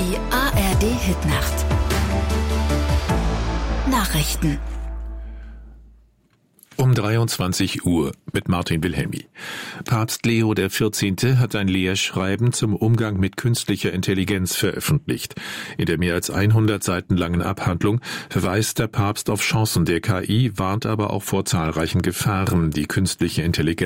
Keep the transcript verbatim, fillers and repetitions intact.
Die A R D-Hitnacht. Nachrichten. Um dreiundzwanzig Uhr mit Martin Wilhelmi. Papst Leo der vierzehnte hat ein Lehrschreiben zum Umgang mit künstlicher Intelligenz veröffentlicht. In der mehr als hundert Seiten langen Abhandlung verweist der Papst auf Chancen der K I, warnt aber auch vor zahlreichen Gefahren, die künstliche Intelligenz